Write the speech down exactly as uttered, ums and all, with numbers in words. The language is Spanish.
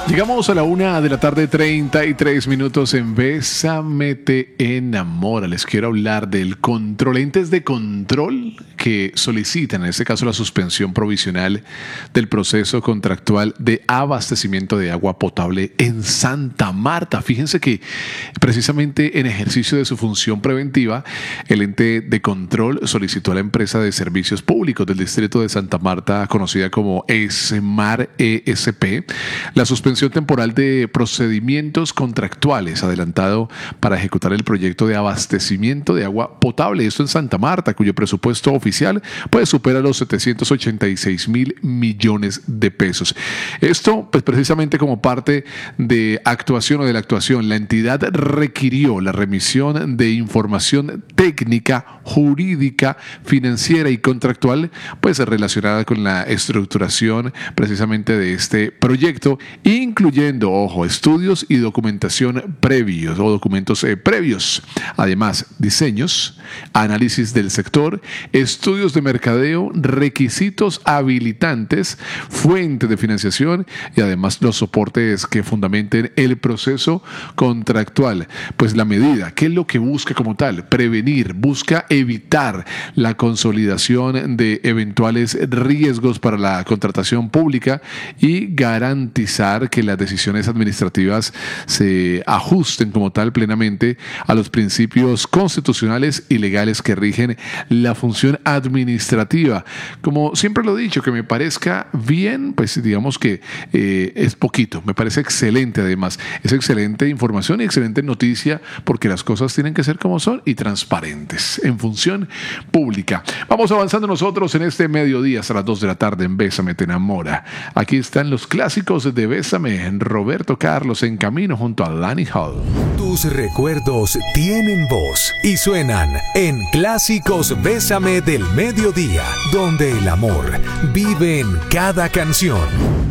Llegamos a la una de la tarde, treinta y tres minutos en Bésame te enamora. Les quiero hablar del control, entes de control que solicitan, en este caso, la suspensión provisional del proceso contractual de abastecimiento de agua potable en Santa Marta. Fíjense que precisamente en ejercicio de su función preventiva, el ente de control solicitó a la empresa de servicios públicos del distrito de Santa Marta, conocida como ESMAR E S P, la suspensión temporal de procedimientos contractuales adelantado para ejecutar el proyecto de abastecimiento de agua potable, esto en Santa Marta, cuyo presupuesto oficial pues supera los setecientos ochenta y seis mil millones de pesos. Esto pues precisamente como parte de actuación o de la actuación, la entidad requirió la remisión de información técnica, jurídica, financiera y contractual pues relacionada con la estructuración precisamente de este proyecto, incluyendo, ojo, estudios y documentación previos o documentos eh, previos. Además, diseños, análisis del sector, estudios de mercadeo, requisitos habilitantes, fuente de financiación y además los soportes que fundamenten el proceso contractual. Pues la medida, ¿qué es lo que busca como tal? Prevenir, busca evitar la consolidación de eventuales riesgos para la contratación pública y garantizar que las decisiones administrativas se ajusten como tal plenamente a los principios constitucionales y legales que rigen la función administrativa. Como siempre lo he dicho, que me parezca bien, pues digamos que eh, es poquito, me parece excelente además, es excelente información y excelente noticia porque las cosas tienen que ser como son y transparentes en función pública. Vamos avanzando nosotros en este mediodía hasta las dos de la tarde en Bésame te enamora. Aquí están los clásicos de Bésame, en Roberto Carlos en camino junto a Danny Hall. Tus recuerdos tienen voz y suenan en Clásicos Bésame del Mediodía, donde el amor vive en cada canción.